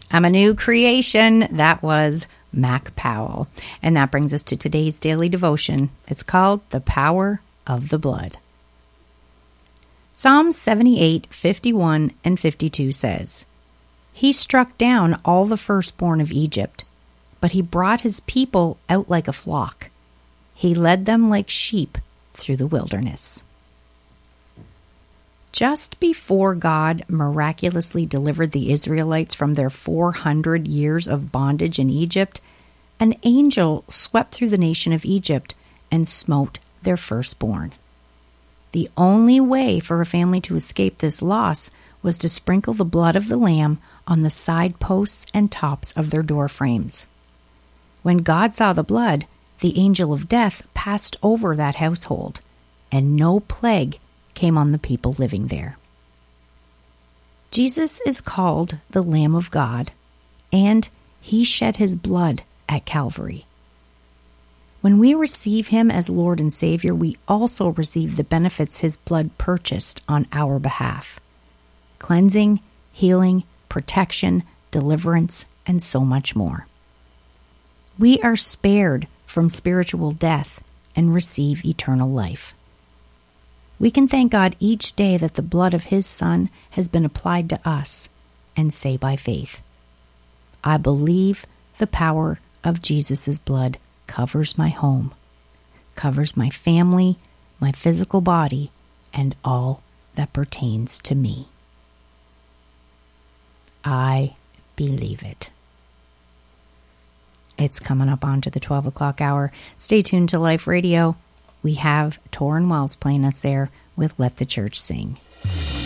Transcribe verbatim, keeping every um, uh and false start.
I'm a new creation. That was Mac Powell. And that brings us to today's daily devotion. It's called The Power of the Blood. Psalm seventy-eight, fifty-one, and fifty-two says, He struck down all the firstborn of Egypt, but he brought his people out like a flock. He led them like sheep through the wilderness. Just before God miraculously delivered the Israelites from their four hundred years of bondage in Egypt, an angel swept through the nation of Egypt and smote their firstborn. The only way for a family to escape this loss was to sprinkle the blood of the lamb on the side posts and tops of their door frames. When God saw the blood, the angel of death passed over that household, and no plague came on the people living there. Jesus is called the Lamb of God, and he shed his blood at Calvary. When we receive him as Lord and Savior, we also receive the benefits his blood purchased on our behalf: cleansing, healing, protection, deliverance, and so much more. We are spared from spiritual death and receive eternal life. We can thank God each day that the blood of his Son has been applied to us and say by faith, I believe the power of Jesus' blood covers my home, covers my family, my physical body, and all that pertains to me. I believe it. It's coming up onto the twelve o'clock hour. Stay tuned to Life Radio. We have Torrin Wells playing us there with Let the Church Sing.